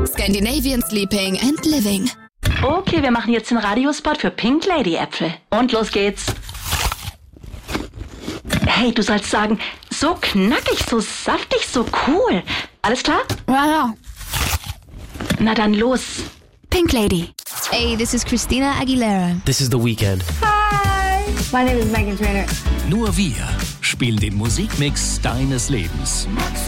Scandinavian Sleeping and Living. Okay, wir machen jetzt den Radiospot für Pink Lady Äpfel. Und los geht's. Hey, du sollst sagen, so knackig, so saftig, so cool. Alles klar? Ja. Na dann los. Pink Lady. Hey, this is Christina Aguilera. This is The Weeknd. Hi, my name is Meghan Trainor. Nur wir spielen den Musikmix deines Lebens.